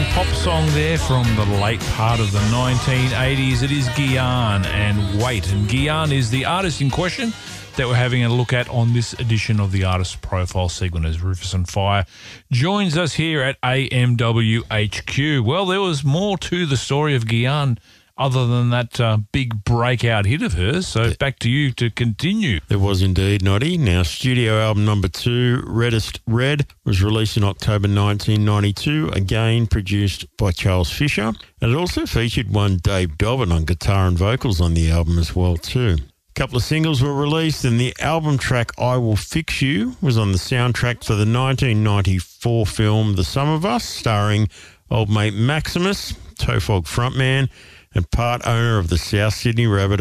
Australian pop song there from the late part of the 1980s. It is Guyane and Wait. And Guyane is the artist in question that we're having a look at on this edition of the Artist Profile segment as Rufus and Fire joins us here at AMWHQ. Well, there was more to the story of Guyane other than that big breakout hit of hers. So back to you to continue. There was indeed, Noddy. Now, studio album number 2, Reddest Red, was released in October 1992, again produced by Charles Fisher. And it also featured one Dave Dobbin on guitar and vocals on the album as well too. A couple of singles were released, and the album track I Will Fix You was on the soundtrack for the 1994 film The Sum of Us, starring old mate Maximus, Toe Fog frontman, and part owner of the South Sydney Rabbitohs.